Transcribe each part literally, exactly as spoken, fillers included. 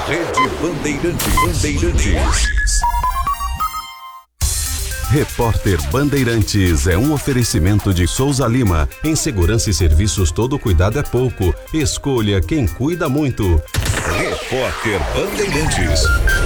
Rede Bandeirantes. Bandeirantes. Repórter Bandeirantes é um oferecimento de Souza Lima. Em segurança e serviços, todo cuidado é pouco. Escolha quem cuida muito. Repórter Bandeirantes.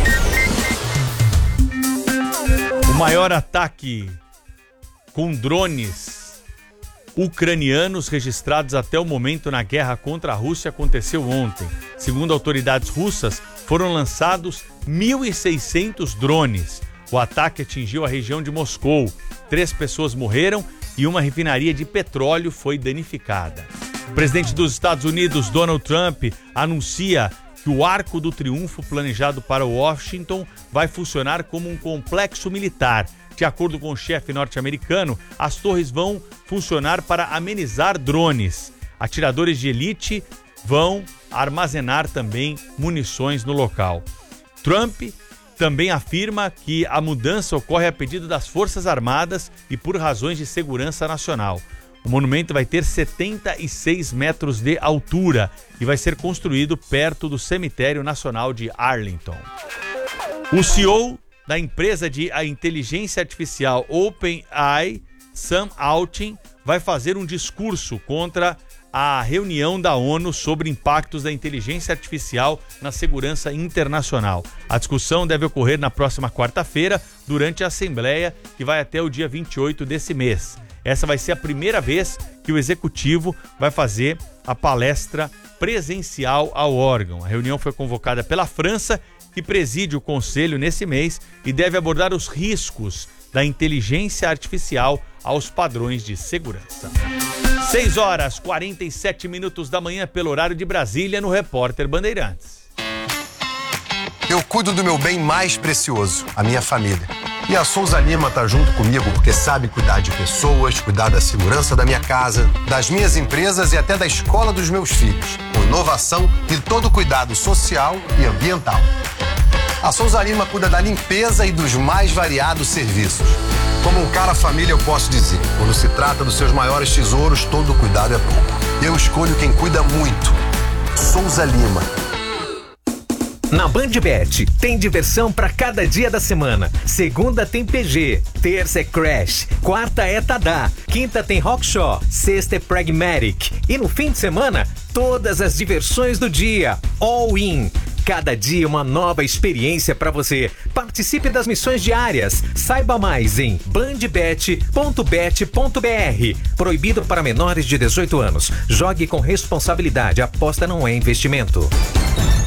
O maior ataque com drones ucranianos registrados até o momento na guerra contra a Rússia aconteceu ontem. Segundo autoridades russas, foram lançados mil e seiscentos drones. O ataque atingiu a região de Moscou. Três pessoas morreram e uma refinaria de petróleo foi danificada. O presidente dos Estados Unidos, Donald Trump, anuncia que o Arco do Triunfo planejado para Washington vai funcionar como um complexo militar. De acordo com o chefe norte-americano, as torres vão funcionar para amenizar drones. Atiradores de elite vão armazenar também munições no local. Trump também afirma que a mudança ocorre a pedido das Forças Armadas e por razões de segurança nacional. O monumento vai ter setenta e seis metros de altura e vai ser construído perto do Cemitério Nacional de Arlington. O C E O da empresa de inteligência artificial OpenAI, Sam Altman, vai fazer um discurso contra a reunião da ONU sobre impactos da inteligência artificial na segurança internacional. A discussão deve ocorrer na próxima quarta-feira, durante a Assembleia, que vai até o dia vinte e oito desse mês. Essa vai ser a primeira vez que o executivo vai fazer a palestra presencial ao órgão. A reunião foi convocada pela França, que preside o conselho nesse mês e deve abordar os riscos da inteligência artificial aos padrões de segurança. seis horas e quarenta e sete minutos da manhã pelo horário de Brasília no Repórter Bandeirantes. Eu cuido do meu bem mais precioso, a minha família. E a Souza Lima tá junto comigo porque sabe cuidar de pessoas, cuidar da segurança da minha casa, das minhas empresas e até da escola dos meus filhos, com inovação e todo cuidado social e ambiental. A Souza Lima cuida da limpeza e dos mais variados serviços. Como um cara família, eu posso dizer, quando se trata dos seus maiores tesouros, todo cuidado é pouco. Eu escolho quem cuida muito. Souza Lima. Na BandBet, tem diversão para cada dia da semana. Segunda tem P G, terça é Crash, quarta é Tadá, quinta tem Rockshaw, sexta é Pragmatic. E no fim de semana, todas as diversões do dia. All in. Cada dia uma nova experiência para você. Participe das missões diárias. Saiba mais em bandbet ponto bet ponto br. Proibido para menores de dezoito anos. Jogue com responsabilidade. Aposta não é investimento.